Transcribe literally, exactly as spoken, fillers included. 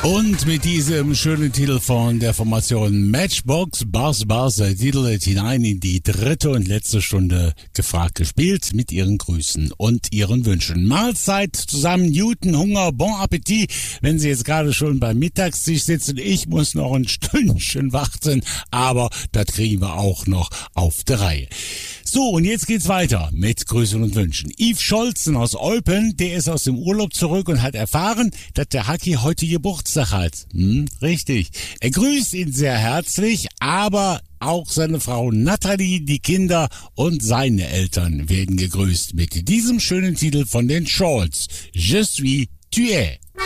Und mit diesem schönen Titel von der Formation Matchbox Bars Bars titelt hinein in die dritte und letzte Stunde gefragt gespielt mit ihren Grüßen und ihren Wünschen. Mahlzeit zusammen, Newton, Hunger, Bon Appetit. Wenn Sie jetzt gerade schon beim Mittagstisch sitzen, ich muss noch ein Stündchen warten, aber das kriegen wir auch noch auf der Reihe. So, und jetzt geht's weiter mit Grüßen und Wünschen. Yves Scholzen aus Eupen, der ist aus dem Urlaub zurück und hat erfahren, dass der Haki heute Geburtstag hat. Hm, richtig. Er grüßt ihn sehr herzlich, aber auch seine Frau Nathalie, die Kinder und seine Eltern werden gegrüßt mit diesem schönen Titel von den Scholz. Je suis, tu es.